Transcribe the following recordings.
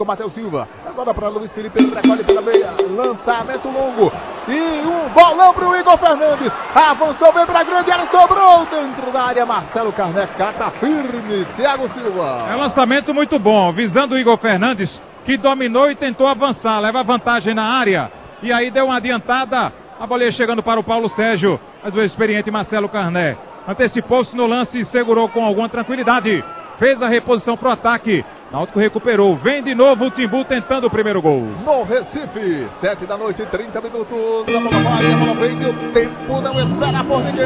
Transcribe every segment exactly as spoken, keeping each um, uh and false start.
Com Matheus Silva, agora para Luiz Felipe, ele recolhe pela meia, lançamento longo, e um bolão para o Igor Fernandes, avançou bem para a grande área, sobrou dentro da área, Marcelo Carné, cata firme, Thiago Silva. É um lançamento muito bom, visando o Igor Fernandes, que dominou e tentou avançar, leva vantagem na área, e aí deu uma adiantada, a bola chegando para o Paulo Sérgio, mas o experiente Marcelo Carné antecipou-se no lance e segurou com alguma tranquilidade, fez a reposição para o ataque. Náutico recuperou, vem de novo o Timbu tentando o primeiro gol. No Recife, sete da noite, trinta minutos, a bola vai, a bola vem, o tempo não espera por ninguém.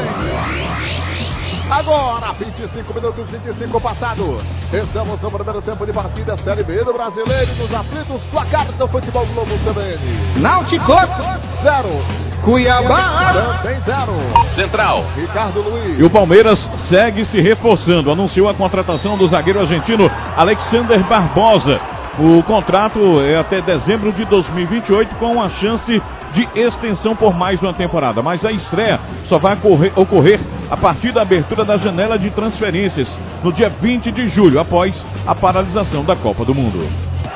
Agora, vinte e cinco minutos, vinte e cinco passado. Estamos no primeiro tempo de partida, Série B do Brasileiro, nos aflitos, placar do Futebol Globo C B N. Náutico zero. Cuiabá também zero. Central, Ricardo Luiz. E o Palmeiras segue se reforçando. Anunciou a contratação do zagueiro argentino Alexander Barbosa. O contrato é até dezembro de dois mil e vinte e oito, com a chance de extensão por mais uma temporada. Mas a estreia só vai ocorrer, ocorrer a partir da abertura da janela de transferências no dia vinte de julho, após a paralisação da Copa do Mundo.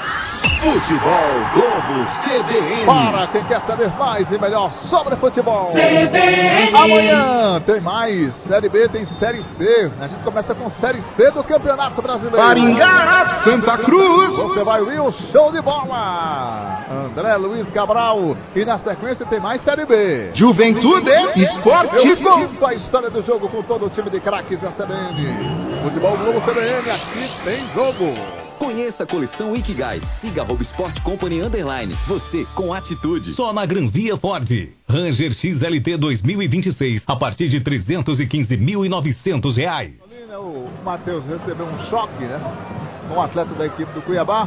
Futebol Globo C B N. Para quem quer saber mais e melhor sobre futebol. C B N. Amanhã tem mais. Série B tem Série C. A gente começa com Série C do Campeonato Brasileiro. Maringá, Santa Cruz. Você vai ouvir o show de bola. André Luiz Cabral. E na sequência tem mais Série B. Juventude Esporte. Eu conto a história do jogo com todo o time de craques da C B N. Futebol Globo C B N. Aqui tem jogo. Conheça a coleção Ikigai. Siga Arroba Sport Company Underline. Você com atitude. Só na Gran Via Ford. Ranger X L T dois mil e vinte e seis. A partir de trezentos e quinze mil e novecentos reais. O Matheus recebeu um choque, né? Com o atleta da equipe do Cuiabá.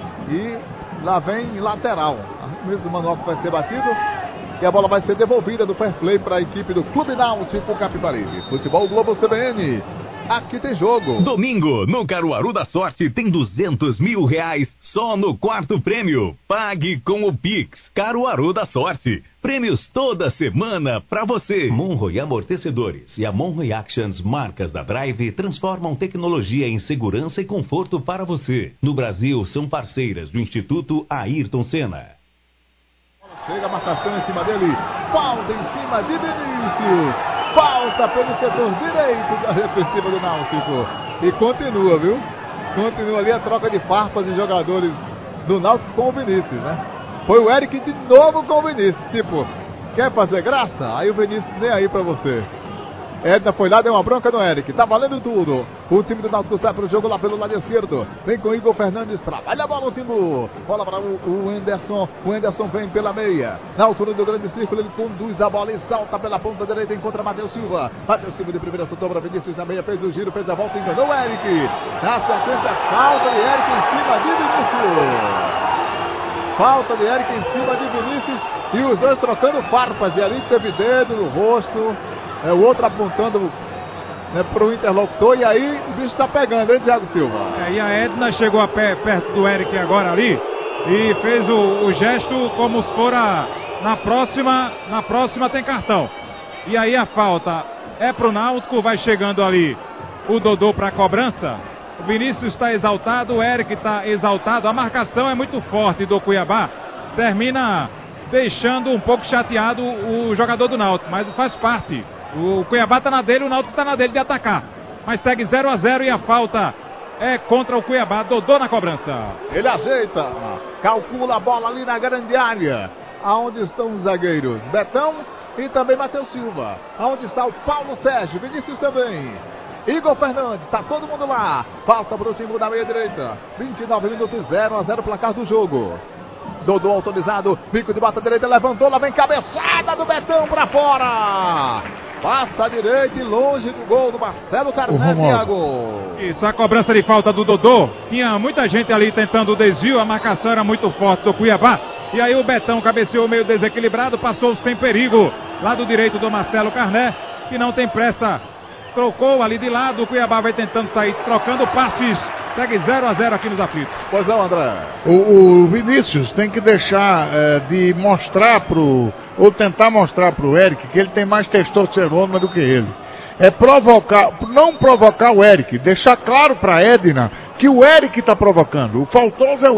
E lá vem lateral. O mesmo manual que vai ser batido. E a bola vai ser devolvida do fair play para a equipe do Clube Náutico Capibaribe. Futebol Globo C B N. Aqui tem jogo. Domingo, no Caruaru da Sorte, tem duzentos mil reais só no quarto prêmio. Pague com o Pix. Caruaru da Sorte. Prêmios toda semana pra você. Monroe Amortecedores e a Monroe Actions, marcas da Drive, transformam tecnologia em segurança e conforto para você. No Brasil, são parceiras do Instituto Ayrton Senna. Chega a marcação em cima dele. Falta em cima de Vinícius. Falta pelo setor direito da defensiva do Náutico. E continua, viu? Continua ali a troca de farpas de jogadores do Náutico com o Vinícius, né? Foi o Eric de novo com o Vinícius. Tipo, quer fazer graça? Aí o Vinícius vem aí pra você. Edna foi lá, deu uma bronca no Eric. Tá valendo tudo. O time do Náutico sai pro jogo lá pelo lado esquerdo. Vem com o Igor Fernandes. Trabalha a bola o Timbu. Bola para o, o Anderson. O Anderson vem pela meia. Na altura do grande círculo, ele conduz a bola e salta pela ponta direita. Encontra Matheus Silva. Matheus Silva de primeira soltou para Vinícius na meia. Fez o giro, fez a volta, enganou o Eric. Na sequência, falta de Eric em cima de Vinícius. Falta de Eric em cima de Vinícius. E os dois trocando farpas. E ali teve dedo no rosto. É o outro apontando, né, para o interlocutor. E aí o bicho está pegando, hein, Thiago Silva? É, e a Edna chegou a pé, perto do Eric agora ali. E fez o, o gesto como se fora na próxima. Na próxima tem cartão. E aí a falta é pro Náutico. Vai chegando ali o Dodô para a cobrança. O Vinícius está exaltado. O Eric está exaltado. A marcação é muito forte do Cuiabá. Termina deixando um pouco chateado o jogador do Náutico. Mas faz parte. O Cuiabá está na dele, o Náutico está na dele de atacar. Mas segue zero a zero e a falta é contra o Cuiabá. Dodô na cobrança. Ele ajeita, calcula a bola ali na grande área. Aonde estão os zagueiros? Betão e também Matheus Silva. Aonde está o Paulo Sérgio? Vinícius também. Igor Fernandes, está todo mundo lá. Falta para o time da meia direita. vinte e nove minutos, zero a zero placar do jogo. Dodô autorizado, bico de bota direita, levantou, lá vem cabeçada do Betão para fora. Passa a direita e longe do gol do Marcelo Carné, Thiago. Isso, a cobrança de falta do Dodô. Tinha muita gente ali tentando o desvio, a marcação era muito forte do Cuiabá. E aí o Betão cabeceou meio desequilibrado, passou sem perigo. Lado direito do Marcelo Carné, que não tem pressa. Trocou ali de lado, o Cuiabá vai tentando sair, trocando passes. Segue zero a zero aqui nos aflitos. Pois não, André. O, o Vinícius tem que deixar é, de mostrar pro, ou tentar mostrar pro Eric que ele tem mais testosterona do que ele. É provocar, não provocar o Eric, deixar claro pra Edna que o Eric tá provocando. O faltoso é o